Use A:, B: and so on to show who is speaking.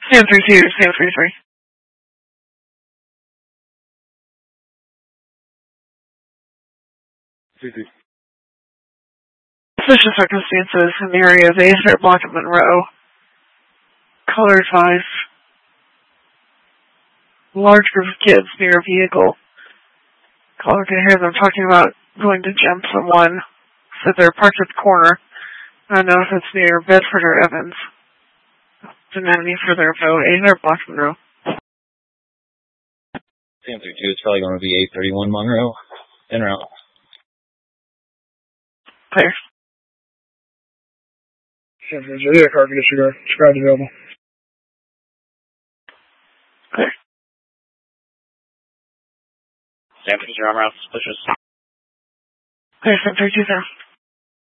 A: Sam 32, Sam 33. Suspicious circumstances in the area of 800 block of Monroe. Color advised. Large group of kids near a vehicle. Caller can hear them talking about going to jump someone. Said they're parked at the corner. I don't know if it's near Bedford or Evans. Didn't have any further info. 800 block of Monroe.
B: Sam 32, it's probably going to be 831 Monroe. En route.
A: Clear.
C: Sam 32, yeah, car condition guard. Scribe available.
A: Clear.
B: Sam 32, I'm out. Suspicious.
A: Clear, Sam 32, sir.